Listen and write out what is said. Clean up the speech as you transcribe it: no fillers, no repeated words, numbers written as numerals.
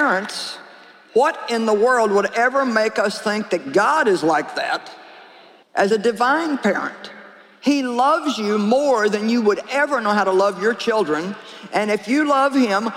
parents, what in the world would ever make us think that God is like that as a divine parent? He loves you more than you would ever know how to love your children. And if you love him